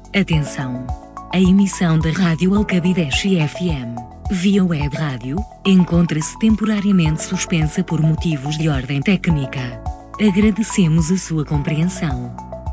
Atenção! A emissão da Rádio Alcabideche FM, via web rádio, encontra-se temporariamente suspensa por motivos de ordem técnica. Agradecemos a sua compreensão.